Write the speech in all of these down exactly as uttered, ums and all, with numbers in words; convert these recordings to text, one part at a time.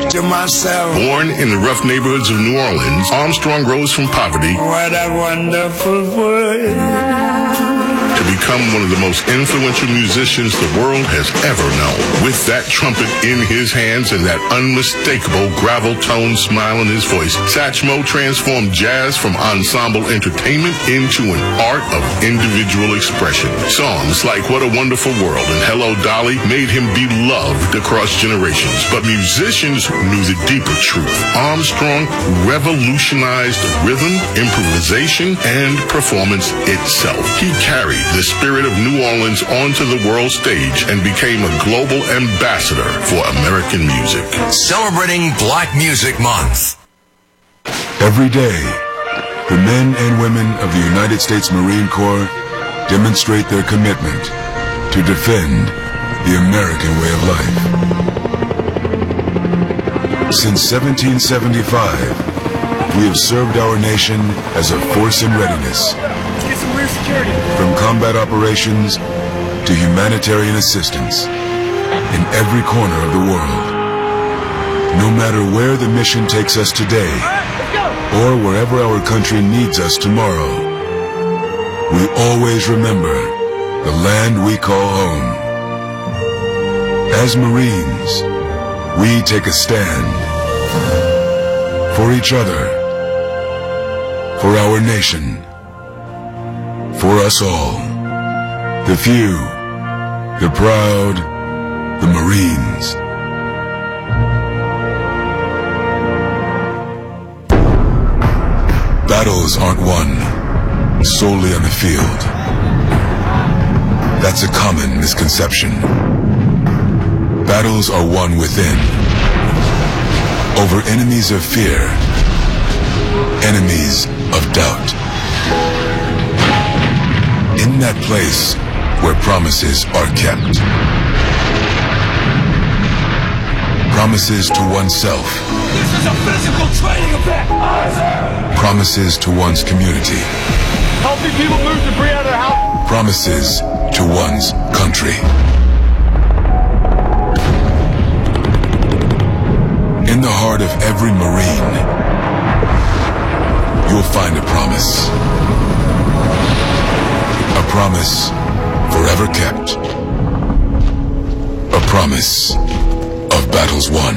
to myself, born in the rough neighborhoods of New Orleans, Armstrong rose from poverty. What a wonderful world. To become one of the most influential musicians the world has ever known. With that trumpet in his hands and that unmistakable gravel tone smile in his voice, Satchmo transformed jazz from ensemble entertainment into an art of individual expression. Songs like What a Wonderful World and Hello Dolly made him beloved across generations. But musicians knew the deeper truth. Armstrong revolutionized rhythm, improvisation, and performance itself. He carried the spirit of New Orleans onto the world stage and became a global ambassador for American music. Celebrating Black Music Month. Every day, the men and women of the United States Marine Corps demonstrate their commitment to defend the American way of life. Since seventeen seventy-five, we have served our nation as a force in readiness. Get some rear security. From combat operations to humanitarian assistance in every corner of the world. No matter where the mission takes us today, or wherever our country needs us tomorrow, we always remember the land we call home. As Marines, we take a stand for each other, for our nation, for us all. The few, the proud, the Marines. Battles aren't won solely on the field. That's a common misconception. Battles are won within, over enemies of fear, enemies of doubt. In that place where promises are kept. Promises to oneself. This is a physical training event! Promises to one's community. Helping people move debris out of their house. Promises to one's country. In the heart of every Marine, you'll find a promise. A promise forever kept. A promise of battles won.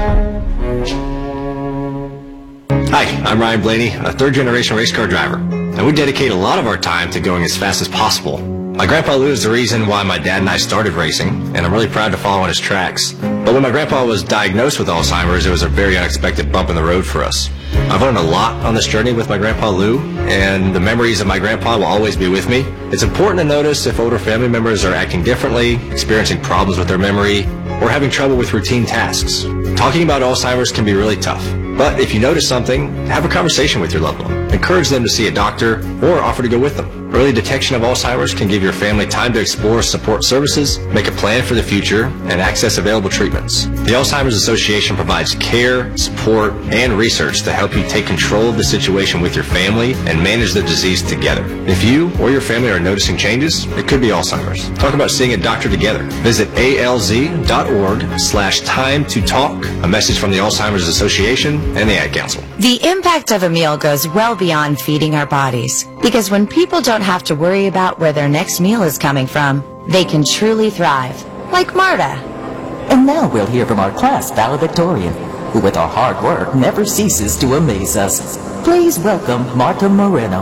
Hi, I'm Ryan Blaney, a third-generation race car driver, and we dedicate a lot of our time to going as fast as possible. My grandpa Lou is the reason why my dad and I started racing, and I'm really proud to follow in his tracks. But when my grandpa was diagnosed with Alzheimer's, it was a very unexpected bump in the road for us. I've learned a lot on this journey with my grandpa Lou, and the memories of my grandpa will always be with me. It's important to notice if older family members are acting differently, experiencing problems with their memory, or having trouble with routine tasks. Talking about Alzheimer's can be really tough, but if you notice something, have a conversation with your loved one. Encourage them to see a doctor or offer to go with them. Early detection of Alzheimer's can give your family time to explore support services, make a plan for the future, and access available treatments. The Alzheimer's Association provides care, support, and research to help you take control of the situation with your family and manage the disease together. If you or your family are noticing changes, it could be Alzheimer's. Talk about seeing a doctor together. Visit A L Z dot org slash time to talk. A message from the Alzheimer's Association and the Ad Council. The impact of a meal goes well beyond feeding our bodies, because when people don't have to worry about where their next meal is coming from, they can truly thrive, like Marta. And now we'll hear from our class valedictorian, who with our hard work never ceases to amaze us. Please welcome Marta Moreno.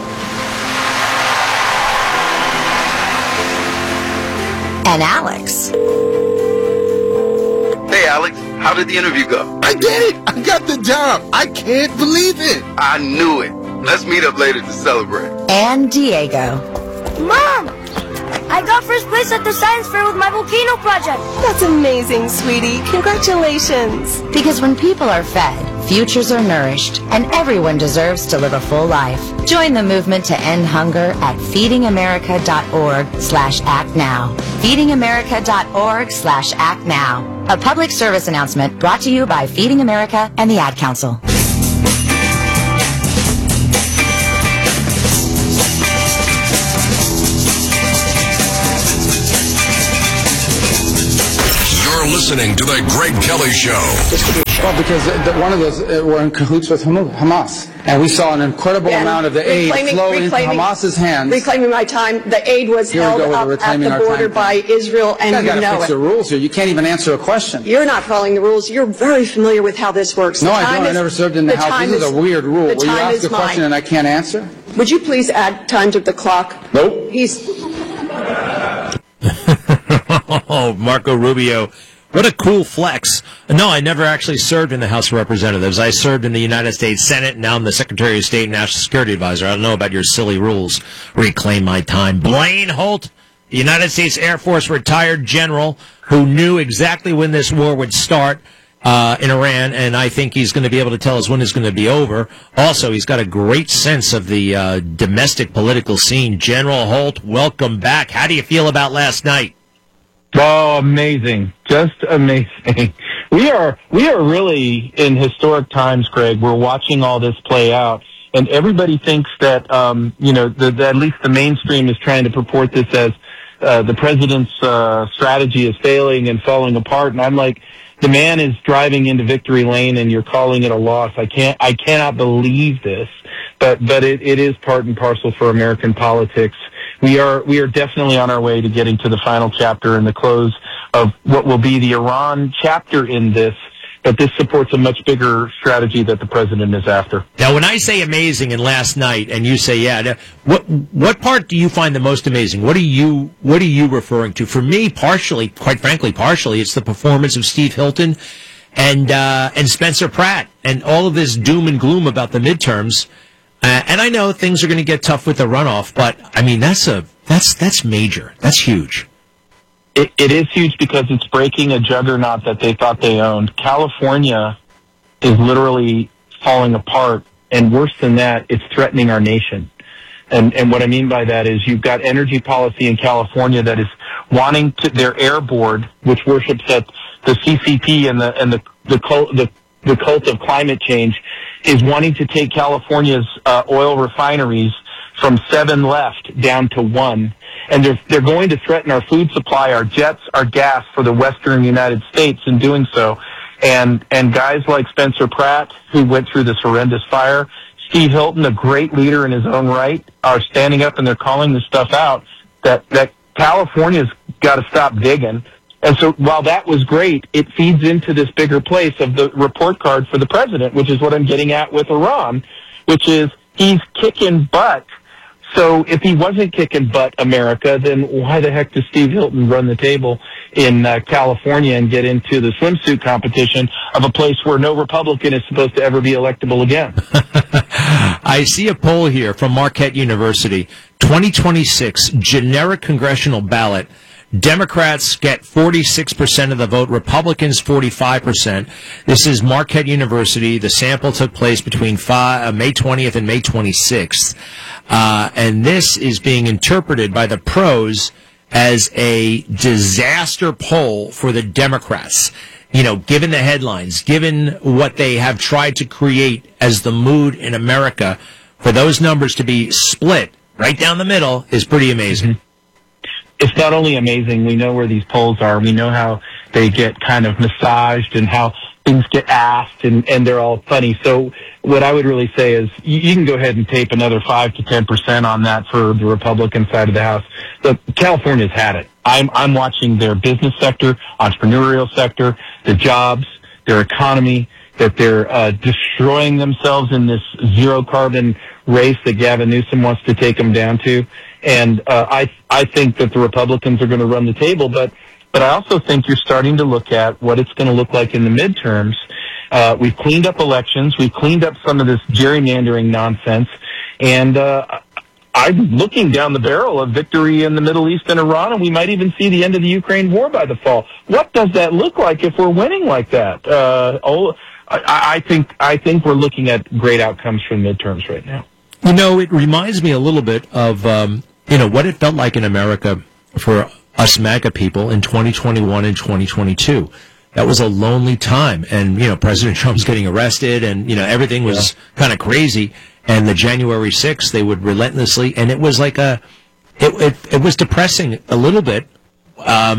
And Alex. Hey Alex, how did the interview go? I did it! I got the job! I can't believe it! I knew it. Let's meet up later to celebrate. And Diego. Mom! I got first place at the science fair with my volcano project. That's amazing, sweetie. Congratulations. Because when people are fed, futures are nourished, and everyone deserves to live a full life. Join the movement to end hunger at feeding america dot org slash act now. feeding america dot org slash act now. A public service announcement brought to you by Feeding America and the Ad Council. You're listening to The Greg Kelly Show. Well, because the, one of those uh, were in cahoots with Hamas. And we saw an incredible and amount of the aid flow into Hamas's hands. Reclaiming my time, the aid was Here held up at the border by Israel, and you, you know fix it. the rules here. You can't even answer a question. You're not following the rules. You're very familiar with how this works. No, the I don't. Is, I never served in the, the House. This is, is a weird rule. Will you ask a question mine. and I can't answer? Would you please add time to the clock? Nope. He's... Oh, Marco Rubio. What a cool flex. No, I never actually served in the House of Representatives. I served in the United States Senate, and now I'm the Secretary of State and National Security Advisor. I don't know about your silly rules. Reclaim my time. Blaine Holt, the United States Air Force retired general who knew exactly when this war would start uh, in Iran, and I think he's going to be able to tell us when it's going to be over. Also, he's got a great sense of the uh, domestic political scene. General Holt, welcome back. How do you feel about last night? Oh, amazing. Just amazing. We are, we are really in historic times, Greg. We're watching all this play out, and everybody thinks that, um, you know, the, the, at least the mainstream is trying to purport this as, uh, the president's, uh, strategy is failing and falling apart. And I'm like, the man is driving into victory lane and you're calling it a loss. I can't, I cannot believe this, but, but it, it is part and parcel for American politics. We are we are definitely on our way to getting to the final chapter and the close of what will be the Iran chapter in this, but this supports a much bigger strategy that the president is after. Now, when I say amazing and last night, and you say, yeah, what what part do you find the most amazing? What are you what are you referring to? For me, partially, quite frankly, partially, it's the performance of Steve Hilton and uh, and Spencer Pratt and all of this doom and gloom about the midterms. Uh, and I know things are going to get tough with the runoff, but I mean that's a that's that's major. That's huge. It, it is huge because it's breaking a juggernaut that they thought they owned. California is literally falling apart, and worse than that, it's threatening our nation. And and what I mean by that is you've got energy policy in California that is wanting to their air board, which worships at the C C P and the and the the cult, the, the cult of climate change, is wanting to take California's uh, oil refineries from seven left down to one. And they're, they're going to threaten our food supply, our jets, our gas for the western United States in doing so. And, and guys like Spencer Pratt, who went through this horrendous fire, Steve Hilton, a great leader in his own right, are standing up and they're calling this stuff out, that, that California's got to stop digging. And so while that was great, it feeds into this bigger place of the report card for the president, which is what I'm getting at with Iran, which is he's kicking butt. So if he wasn't kicking butt, America, then why the heck does Steve Hilton run the table in uh, California and get into the swimsuit competition of a place where no Republican is supposed to ever be electable again? I see a poll here from Marquette University, twenty twenty-six generic congressional ballot. Democrats get forty-six percent of the vote, Republicans forty-five percent. This is Marquette University. The sample took place between five, uh, May twentieth and May twenty-sixth. Uh, and this is being interpreted by the pros as a disaster poll for the Democrats. You know, given the headlines, given what they have tried to create as the mood in America, for those numbers to be split right down the middle is pretty amazing. Mm-hmm. It's not only amazing, we know where these polls are. We know how they get kind of massaged and how things get asked, and, and they're all funny. So what I would really say is you, you can go ahead and tape another five to ten percent on that for the Republican side of the House. But California's had it. I'm, I'm watching their business sector, entrepreneurial sector, their jobs, their economy, that they're uh, destroying themselves in this zero-carbon race that Gavin Newsom wants to take them down to. And uh, I I think that the Republicans are going to run the table, but but I also think you're starting to look at what it's going to look like in the midterms. Uh, we've cleaned up elections. We've cleaned up some of this gerrymandering nonsense. And uh, I'm looking down the barrel of victory in the Middle East and Iran, and we might even see the end of the Ukraine war by the fall. What does that look like if we're winning like that? Uh, oh, I, I think I think we're looking at great outcomes from midterms right now. You know, it reminds me a little bit of, um, you know, what it felt like in America for us MAGA people in twenty twenty-one and twenty twenty-two. That was a lonely time. And, you know, President Trump's getting arrested and, you know, everything was yeah. kind of crazy. And the January sixth, they would relentlessly, and it was like a, it, it, it was depressing a little bit. Um,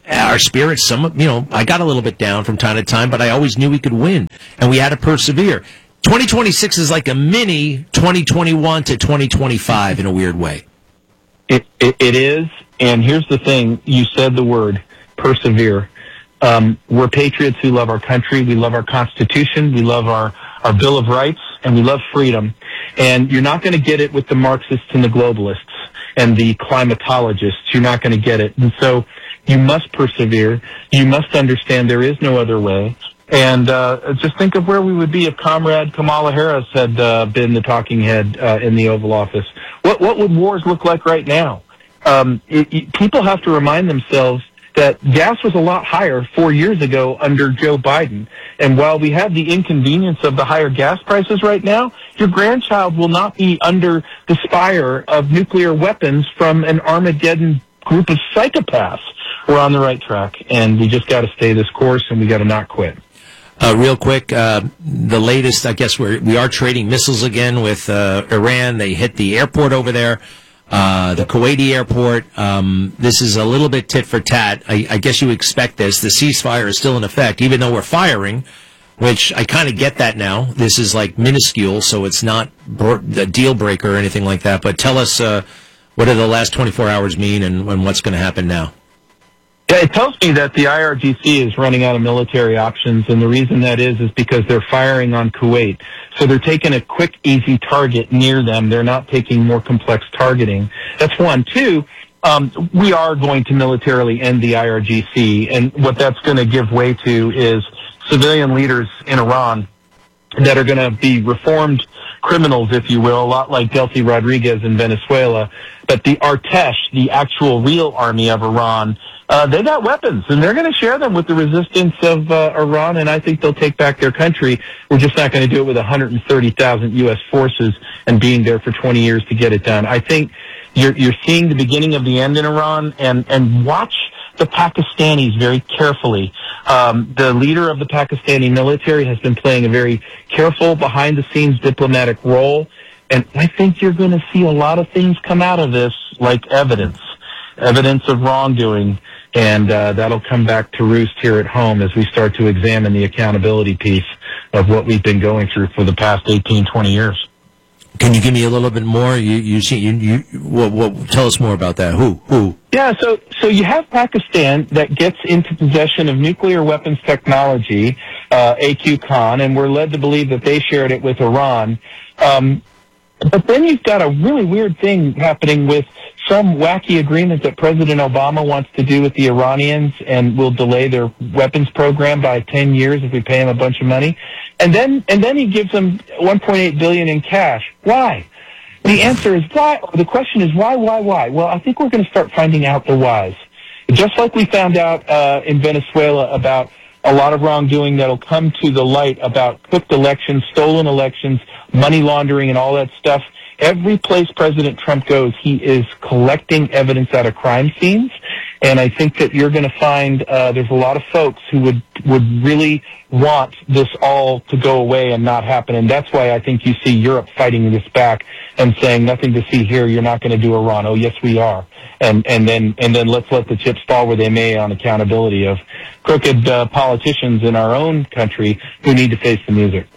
our spirits, some, you know, I got a little bit down from time to time, but I always knew we could win, and we had to persevere. twenty twenty-six is like a mini twenty twenty-one to twenty twenty-five in a weird way. It, it, it is, and here's the thing. You said the word, persevere. Um, we're patriots who love our country. We love our Constitution. We love our, our Bill of Rights, and we love freedom. And you're not going to get it with the Marxists and the globalists and the climatologists. You're not going to get it. And so you must persevere. You must understand there is no other way. And uh, just think of where we would be if Comrade Kamala Harris had uh, been the talking head uh, in the Oval Office. What what would wars look like right now? Um, it, it, people have to remind themselves that gas was a lot higher four years ago under Joe Biden. And while we have the inconvenience of the higher gas prices right now, your grandchild will not be under the spire of nuclear weapons from an Armageddon group of psychopaths. We're on the right track, and we just got to stay this course, and we got to not quit. Uh, real quick, uh, the latest, I guess we're, we are trading missiles again with uh, Iran. They hit the airport over there, uh, the Kuwaiti airport. Um, this is a little bit tit for tat. I, I guess you expect this. The ceasefire is still in effect, even though we're firing, which I kind of get that now. This is like minuscule, so it's not a deal breaker or anything like that. But tell us, uh, what do the last twenty-four hours mean, and, and what's going to happen now? Yeah, it tells me that the I R G C is running out of military options, and the reason that is is because they're firing on Kuwait. So they're taking a quick, easy target near them. They're not taking more complex targeting. That's one. Two, um, we are going to militarily end the I R G C, and what that's going to give way to is civilian leaders in Iran that are going to be reformed criminals, if you will, a lot like Delcy Rodriguez in Venezuela. But the Artesh, the actual real army of Iran, Uh, they got weapons, and they're going to share them with the resistance of uh, Iran, and I think they'll take back their country. We're just not going to do it with one hundred thirty thousand U S forces and being there for twenty years to get it done. I think you're, you're seeing the beginning of the end in Iran, and, and watch the Pakistanis very carefully. Um, the leader of the Pakistani military has been playing a very careful, behind-the-scenes diplomatic role, and I think you're going to see a lot of things come out of this, like evidence, evidence of wrongdoing. And uh, that'll come back to roost here at home as we start to examine the accountability piece of what we've been going through for the past eighteen, twenty years. Can you give me a little bit more? You, you see, you, you, what, what, tell us more about that. Who, who? Yeah, so so you have Pakistan that gets into possession of nuclear weapons technology, uh, A Q CON, and we're led to believe that they shared it with Iran. Um, but then you've got a really weird thing happening with some wacky agreement that President Obama wants to do with the Iranians and will delay their weapons program by ten years if we pay him a bunch of money. And then, and then he gives them one point eight billion dollars in cash. Why? The answer is why. The question is why, why, why? Well, I think we're going to start finding out the whys. Just like we found out uh, in Venezuela about a lot of wrongdoing that'll come to the light about cooked elections, stolen elections, money laundering, and all that stuff. Every place President Trump goes, he is collecting evidence out of crime scenes, and I think that you're going to find uh, there's a lot of folks who would would really want this all to go away and not happen, and that's why I think you see Europe fighting this back and saying nothing to see here. You're not going to do Iran. Oh, yes, we are, and and then and then let's let the chips fall where they may on accountability of crooked uh, politicians in our own country who need to face the music.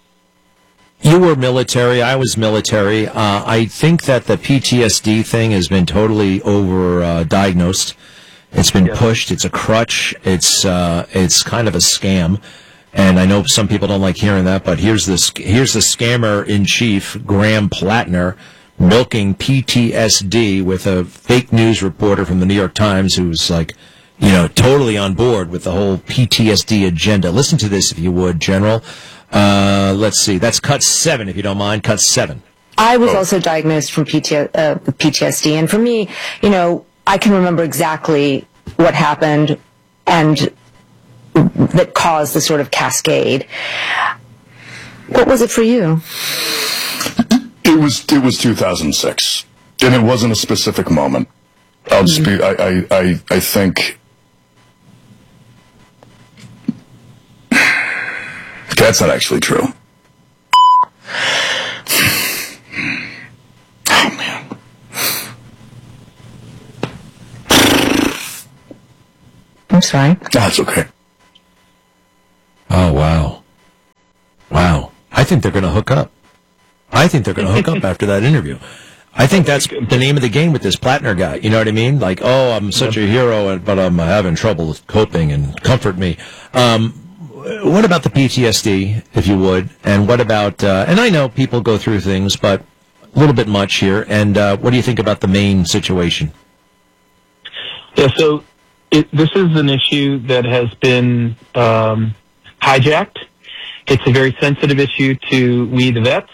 You were military. I was military. Uh, I think that the P T S D thing has been totally over uh, diagnosed. It's been yeah. pushed. It's a crutch. It's uh, it's kind of a scam. And I know some people don't like hearing that, but here's this here's the scammer in chief, Graham Plattner, milking P T S D with a fake news reporter from the New York Times who's like, you know, totally on board with the whole P T S D agenda. Listen to this, if you would, General. Uh, let's see. That's cut seven, if you don't mind. Cut seven. I was oh. also diagnosed from P T, uh, P T S D, and for me, you know, I can remember exactly what happened and that caused the sort of cascade. What was it for you? It was it was two thousand six, and it wasn't a specific moment. I'll just be. I I I, I think. That's not actually true. Oh, man. sorry. That's okay. Oh, wow. Wow. I think they're going to hook up. I think they're going to hook up after that interview. I think that's the name of the game with this Plattner guy. You know what I mean? Like, oh, I'm such a hero, but I'm having trouble coping, and comfort me. Um, what about the P T S D, if you would? And what about, uh, and I know people go through things, but a little bit much here. And uh, what do you think about the Maine situation? Yeah, so it, this is an issue that has been um, hijacked. It's a very sensitive issue to we, the vets.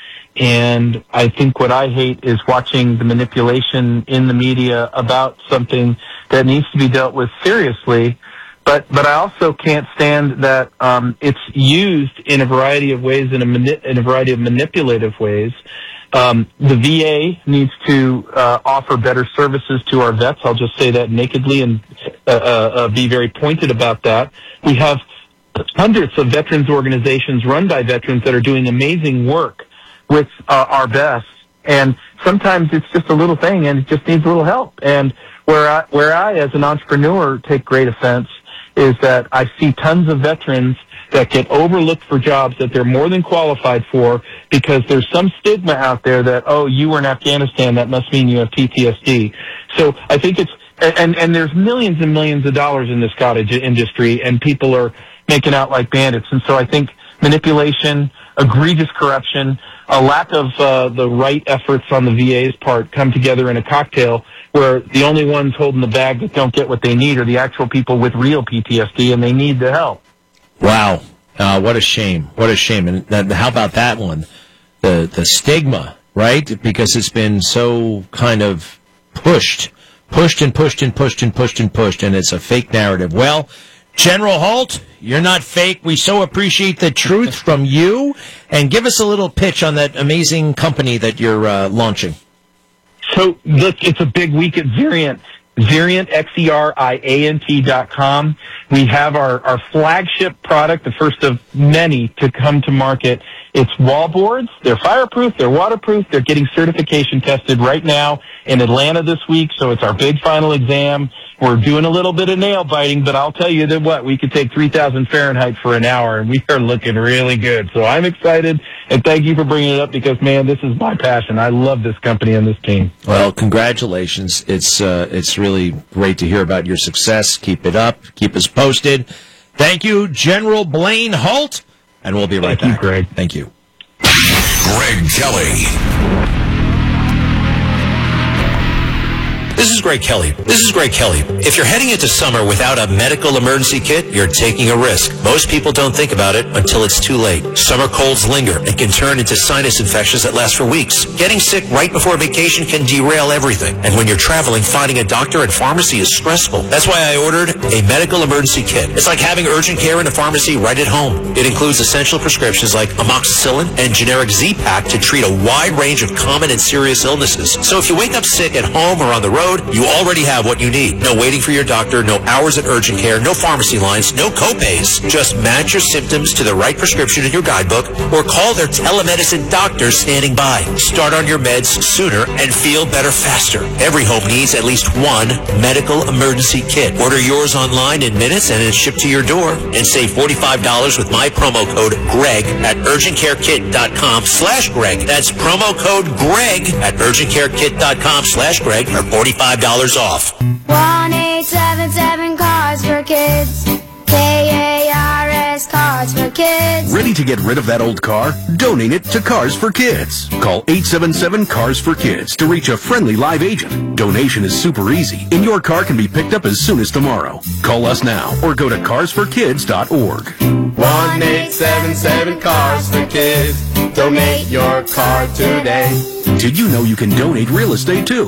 And I think what I hate is watching the manipulation in the media about something that needs to be dealt with seriously. But but I also can't stand that um, it's used in a variety of ways, in a mani- in a variety of manipulative ways. Um, the V A needs to uh, offer better services to our vets. I'll just say that nakedly and uh, uh, be very pointed about that. We have hundreds of veterans organizations run by veterans that are doing amazing work with uh, our best, and sometimes it's just a little thing, and it just needs a little help. And where I, where I, as an entrepreneur, take great offense is that I see tons of veterans that get overlooked for jobs that they're more than qualified for because there's some stigma out there that, oh, you were in Afghanistan, that must mean you have P T S D. So I think it's, and, and there's millions and millions of dollars in this cottage industry, and people are making out like bandits. And so I think manipulation, egregious corruption, a lack of uh, the right efforts on the V A's part come together in a cocktail where the only ones holding the bag that don't get what they need are the actual people with real P T S D, and they need the help. Wow. Uh, what a shame. What a shame. And that, how about that one? The the stigma, right? Because it's been so kind of pushed, pushed and pushed and pushed and pushed and pushed, and it's a fake narrative. Well, General Holt, you're not fake. We so appreciate the truth from you. And give us a little pitch on that amazing company that you're uh, launching. So, look, it's a big week at Xeriant. Xeriant, X E R I A N T dot com. We have our, our flagship product, the first of many to come to market. It's wallboards. They're fireproof. They're waterproof. They're getting certification tested right now in Atlanta this week, so it's our big final exam. We're doing a little bit of nail biting, but I'll tell you that what, we could take three thousand Fahrenheit for an hour, and we are looking really good. So I'm excited, and thank you for bringing it up because, man, this is my passion. I love this company and this team. Well, congratulations. It's uh, it's really great to hear about your success. Keep it up. Keep us posted. Thank you, General Blaine Holt, and we'll be right thank back. You, Greg. Thank you. Greg Kelly. This is Greg Kelly. This is Greg Kelly. If you're heading into summer without a medical emergency kit, you're taking a risk. Most people don't think about it until it's too late. Summer colds linger and can turn into sinus infections that last for weeks. Getting sick right before vacation can derail everything. And when you're traveling, finding a doctor and pharmacy is stressful. That's why I ordered a medical emergency kit. It's like having urgent care in a pharmacy right at home. It includes essential prescriptions like amoxicillin and generic Z-Pak to treat a wide range of common and serious illnesses. So if you wake up sick at home or on the road, you already have what you need. No waiting for your doctor, no hours at urgent care, no pharmacy lines, no copays. Just match your symptoms to the right prescription in your guidebook or call their telemedicine doctors standing by. Start on your meds sooner and feel better faster. Every home needs at least one medical emergency kit. Order yours online in minutes and it's shipped to your door. And save forty-five dollars with my promo code GREG at urgentcarekit.com slash Greg. That's promo code GREG at urgentcarekit.com slash Greg for forty-five dollars off. one eight seven seven Cars for Kids. K A R S Cars for Kids. Ready to get rid of that old car? Donate it to Cars for Kids. Call eight seven seven Cars for Kids to reach a friendly live agent. Donation is super easy, and your car can be picked up as soon as tomorrow. Call us now or go to cars for kids dot org. one eight seven seven Cars for Kids. Donate your car today. Did you know you can donate real estate too?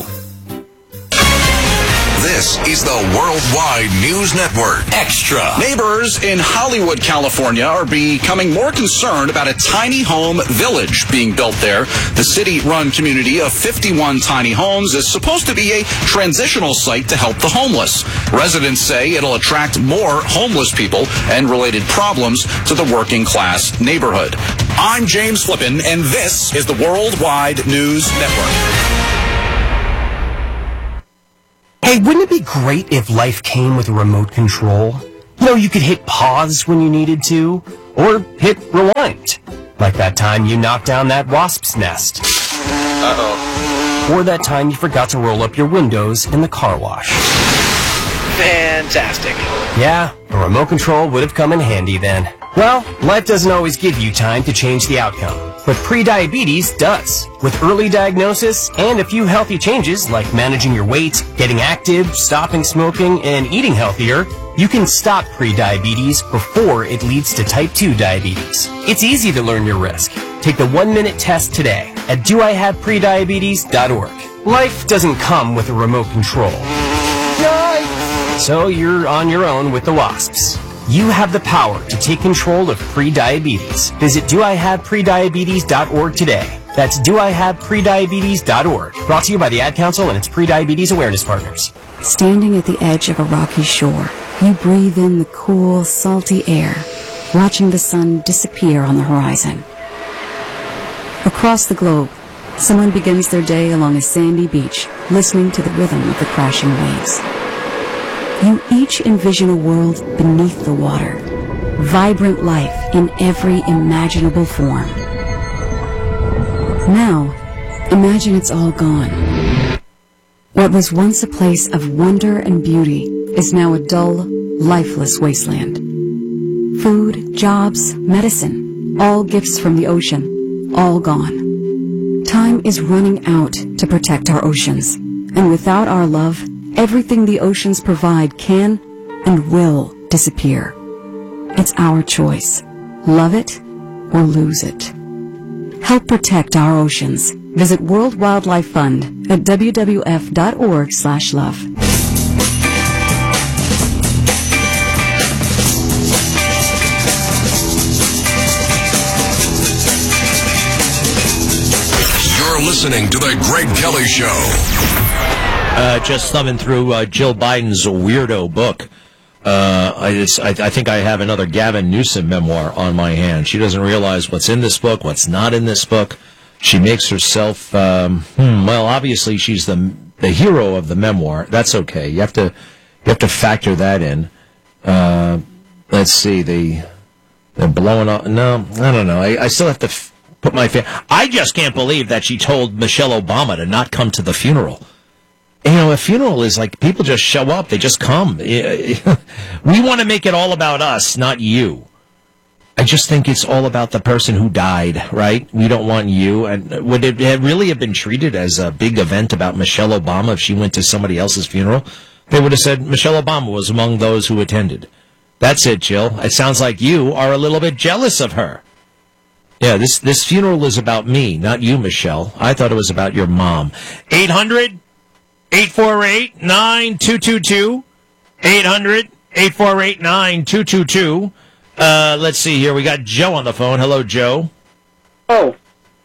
This is the Worldwide News Network. Extra. Neighbors in Hollywood, California are becoming more concerned about a tiny home village being built there. The city-run community of fifty-one tiny homes is supposed to be a transitional site to help the homeless. Residents say it'll attract more homeless people and related problems to the working-class neighborhood. I'm James Flippin, and this is the Worldwide News Network. Hey, wouldn't it be great if life came with a remote control? You know, you could hit pause when you needed to, or hit rewind. Like that time you knocked down that wasp's nest. Uh-oh. Or that time you forgot to roll up your windows in the car wash. Fantastic. Yeah, a remote control would have come in handy then. Well, life doesn't always give you time to change the outcome, but prediabetes does. With early diagnosis and a few healthy changes like managing your weight, getting active, stopping smoking, and eating healthier, you can stop prediabetes before it leads to type two diabetes. It's easy to learn your risk. Take the one-minute test today at do I have prediabetes dot org. Life doesn't come with a remote control. So you're on your own with the wasps. You have the power to take control of prediabetes. Visit do I have prediabetes dot org today. That's do I have prediabetes dot org. Brought to you by the Ad Council and its Prediabetes Awareness Partners. Standing at the edge of a rocky shore, you breathe in the cool, salty air, watching the sun disappear on the horizon. Across the globe, someone begins their day along a sandy beach, listening to the rhythm of the crashing waves. You each envision a world beneath the water, vibrant life in every imaginable form. Now, imagine it's all gone. What was once a place of wonder and beauty is now a dull, lifeless wasteland. Food, jobs, medicine, all gifts from the ocean, all gone. Time is running out to protect our oceans, and without our love, everything the oceans provide can and will disappear. It's our choice. Love it or lose it. Help protect our oceans. Visit World Wildlife Fund at w w f dot org slash love. You're listening to The Greg Kelly Show. Uh, just thumbing through uh, Jill Biden's weirdo book. Uh, I, just, I, I think I have another Gavin Newsom memoir on my hand. She doesn't realize what's in this book, what's not in this book. She makes herself, um, hmm, well, obviously she's the the hero of the memoir. That's okay. You have to you have to factor that in. Uh, let's see, they they're blowing up. No, I don't know. I, I still have to f- put my. Fa- I just can't believe that she told Michelle Obama to not come to the funeral. You know, a funeral is like people just show up. They just come. We want to make it all about us, not you. I just think it's all about the person who died, right? We don't want you. And would it really have been treated as a big event about Michelle Obama if she went to somebody else's funeral? They would have said Michelle Obama was among those who attended. That's it, Jill. It sounds like you are a little bit jealous of her. Yeah, this, this funeral is about me, not you, Michelle. I thought it was about your mom. eight hundred eight four eight nine two two two. eight hundred eight four eight nine two two two. Uh, let's see here. We got Joe on the phone. Hello, Joe. Oh.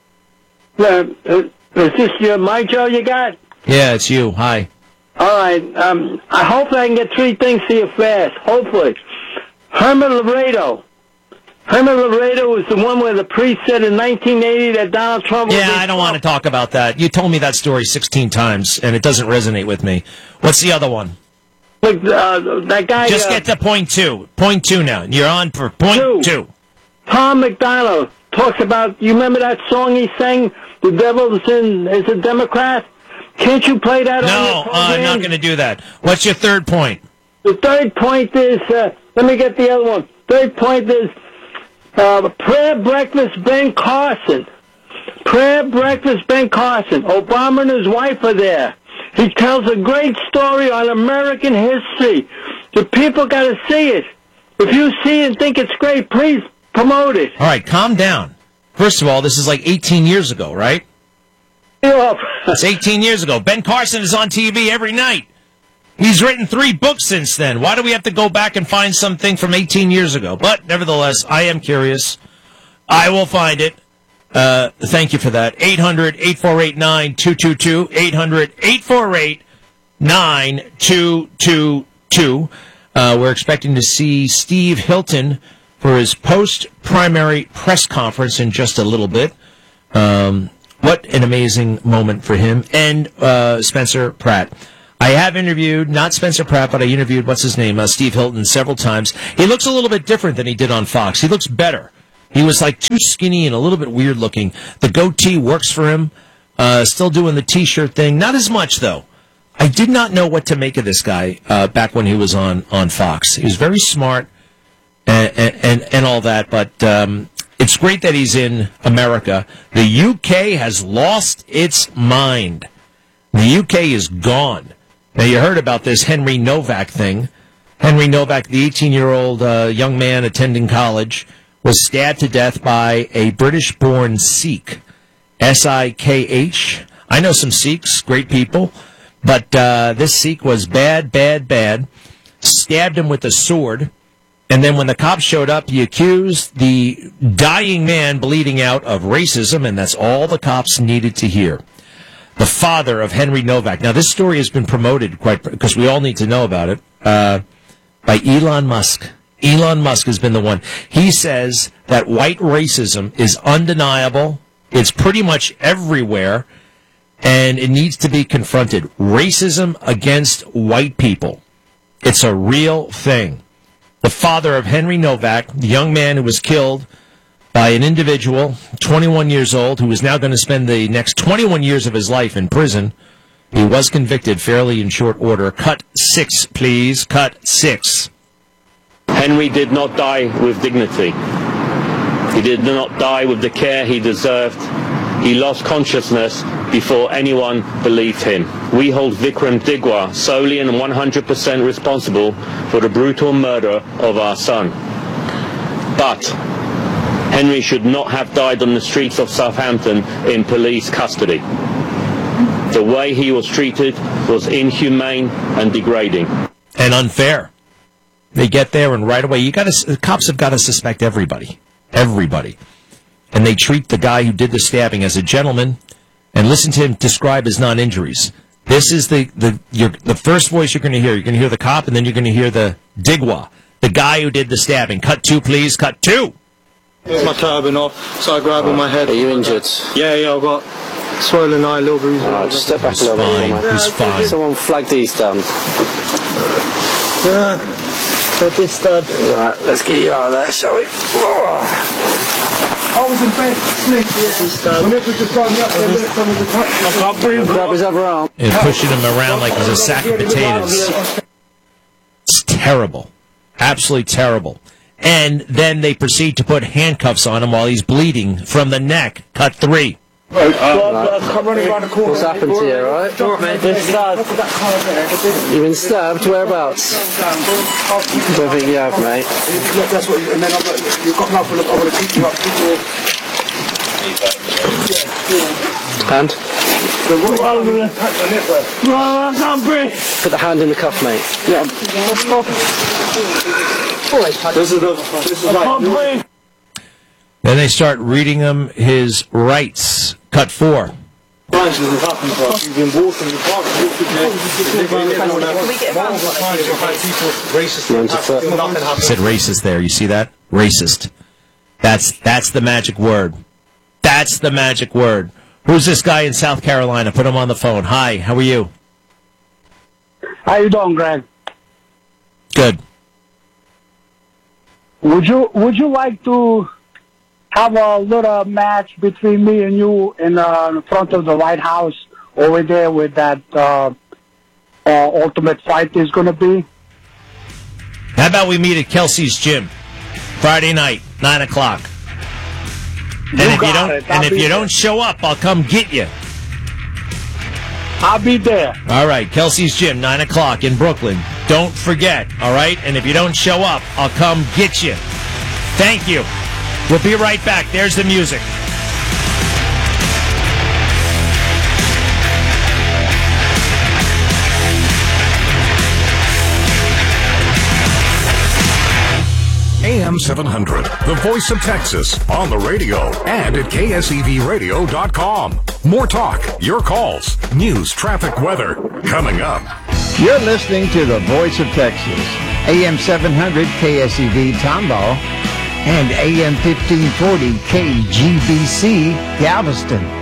Uh, uh, is this your, my Joe you got? Yeah, it's you. Hi. All right. Um, I hope I can get three things to you fast. Hopefully. Herman Laredo. Herman Laredo was the one where the priest said in nineteen eighty that Donald Trump... Yeah, I don't want to talk about that. You told me that story sixteen times, and it doesn't resonate with me. What's the other one? Look, uh, that guy... Just uh, get to point two. Point two now. You're on for point two. two. Tom McDonald talks about... You remember that song he sang? The devil is, in, is a Democrat? Can't you play that no, on your program? No, uh, I'm not going to do that. What's your third point? The third point is... Uh, let me get the other one. Third point is... Uh, prayer breakfast Ben Carson. Prayer breakfast Ben Carson. Obama and his wife are there. He tells a great story on American history. The people got to see it. If you see it and think it's great, please promote it. All right, calm down. First of all, this is like eighteen years ago, right? Yeah. It's eighteen years ago. Ben Carson is on T V every night. He's written three books since then. Why do we have to go back and find something from eighteen years ago? But nevertheless, I am curious. I will find it. Uh, thank you for that. eight hundred eight four eight nine two two two. eight hundred eight four eight nine two two two. Uh, we're expecting to see Steve Hilton for his post-primary press conference in just a little bit. Um, what an amazing moment for him. And uh, Spencer Pratt. I have interviewed, not Spencer Pratt, but I interviewed, what's his name, uh, Steve Hilton several times. He looks a little bit different than he did on Fox. He looks better. He was like too skinny and a little bit weird looking. The goatee works for him. Uh, still doing the T-shirt thing. Not as much, though. I did not know what to make of this guy uh, back when he was on, on Fox. He was very smart and, and, and all that, but um, it's great that he's in America. The U K has lost its mind. The U K is gone. Now, you heard about this Henry Novak thing. Henry Novak, the eighteen-year-old uh, young man attending college, was stabbed to death by a British-born Sikh, S I K H. I know some Sikhs, great people, but uh, this Sikh was bad, bad, bad, stabbed him with a sword, and then when the cops showed up, he accused the dying man bleeding out of racism, and that's all the cops needed to hear. The father of Henry Novak. Now, this story has been promoted quite because we all need to know about it uh, by Elon Musk. Elon Musk has been the one. He says that white racism is undeniable. It's pretty much everywhere, and it needs to be confronted. Racism against white people. It's a real thing. The father of Henry Novak, the young man who was killed by an individual, twenty-one years old, who is now going to spend the next twenty-one years of his life in prison. He was convicted fairly in short order. Cut six, please. Cut six. Henry did not die with dignity. He did not die with the care he deserved. He lost consciousness before anyone believed him. We hold Vikram Digwa solely and one hundred percent responsible for the brutal murder of our son. But Henry should not have died on the streets of Southampton in police custody. The way he was treated was inhumane and degrading. And unfair. They get there and right away, you got to. The cops have got to suspect everybody. Everybody. And they treat the guy who did the stabbing as a gentleman and listen to him describe his non-injuries. This is the the your, the first voice you're going to hear. You're going to hear the cop, and then you're going to hear the Digwa, the guy who did the stabbing. Cut two, please. Cut two. It's my turban off, so I grab on my head. Are you injured? Yeah, yeah, I've got swollen eye, little bruise. Oh, just step back a little fine. bit. He's fine. Someone flag these down. Yeah, got this stud. Right, let's get you out of there, shall we? I was in bed, sleep. Yeah. Whenever just got me up there, minute someone to touch me. I can't breathe. Grab his other arm. And pushing him around like he's a sack of potatoes. It's terrible. Absolutely terrible. And then they proceed to put handcuffs on him while he's bleeding from the neck. Cut three. Right, uh, come running around the corner. What's happened to you, alright? Been stabbed. You've been stabbed? Whereabouts? Don't think you have, mate. That's what you, and then I'm like, you've got nothing, I want to keep you up. Hand? I can't breathe. Put the hand in the cuff, mate. Yeah. This is the, this is I can't like, breathe. Then they start reading him his rights. Cut four. He said racist there. You see that? Racist. That's that's the magic word. That's the magic word. Who's this guy in South Carolina? Put him on the phone. Hi, how are you? How you doing, Greg? Good. Would you Would you like to have a little match between me and you in, uh, in front of the White House over there with that uh, uh, ultimate fight is going to be? How about we meet at Kelsey's gym Friday night, nine o'clock. And You if you got don't, it. and I'll if be you there. don't show up, I'll come get you. I'll be there. All right, Kelsey's gym, nine o'clock in Brooklyn. Don't forget. All right, and if you don't show up, I'll come get you. Thank you. We'll be right back. There's the music. A M seven hundred, the voice of Texas, on the radio and at K S E V radio dot com. More talk, your calls, news, traffic, weather, coming up. You're listening to the voice of Texas, A M seven hundred K S E V Tomball and A M fifteen forty K G B C Galveston.